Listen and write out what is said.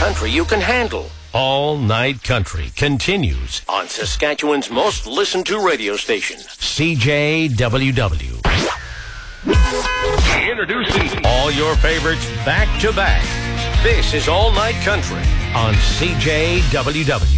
country you can handle. All Night Country continues on Saskatchewan's most listened to radio station, CJWW. Introducing all your favorites back to back. This is All Night Country on CJWW.